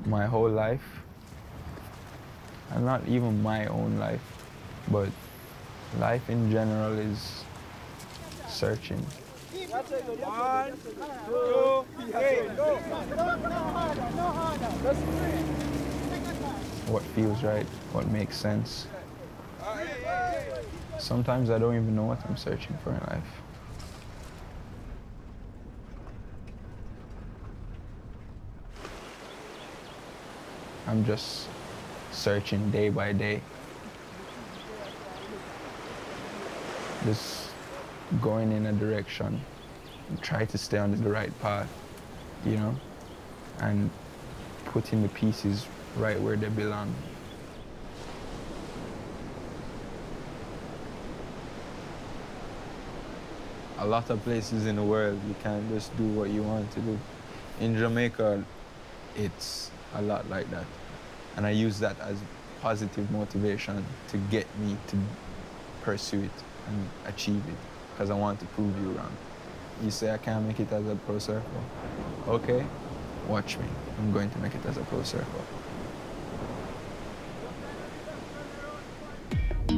My whole life, and not even my own life, but life in general is searching. One, two, three, go. What feels right, what makes sense. Sometimes I don't even know what I'm searching for in life. I'm just searching day by day. Just going in a direction, try to stay on the right path, you know, and putting the pieces right where they belong. A lot of places in the world, you can't just do what you want to do. In Jamaica, it's a lot like that. And I use that as positive motivation to get me to pursue it and achieve it, because I want to prove you wrong. You say I can't make it as a pro surfer. Okay, watch me. I'm going to make it as a pro surfer.